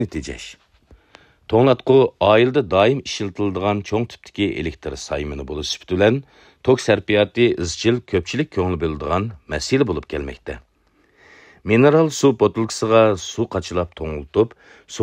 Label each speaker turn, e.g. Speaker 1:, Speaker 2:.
Speaker 1: tejash. To'nglatqu oilada doim ishlatiladigan cho'ng tipdagi elektr saymini bo'lish sifati bilan tok sarfiyoti izchil ko'pchilik ko'ngil bo'ladigan masala bo'lib kelmoqda. Mineral suv botilkasiga suv qachilab to'ngiltib,